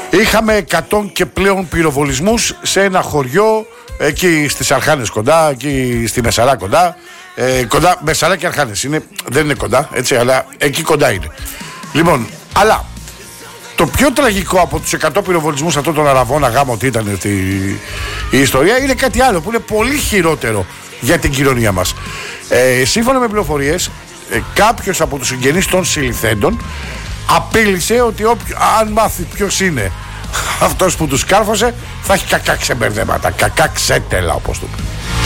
Είχαμε 100 και πλέον πυροβολισμούς σε ένα χωριό εκεί στις Αρχάνες κοντά, εκεί στη Μεσαρά κοντά. Κοντά, Μεσαρά και Αρχάνες είναι, δεν είναι κοντά, έτσι, αλλά εκεί κοντά είναι. Λοιπόν, αλλά το πιο τραγικό από τους 100 πυροβολισμούς αυτών των Αραβώνα, γάμο ότι ήταν η ιστορία, είναι κάτι άλλο που είναι πολύ χειρότερο για την κοινωνία μας. Σύμφωνα με πληροφορίες, κάποιος από τους συγγενείς των συλληφθέντων απείλησε ότι αν μάθει ποιος είναι αυτός που τους κάρφωσε, θα έχει κακά ξεμπερδέματα, κακά ξέτελα, όπως το πει.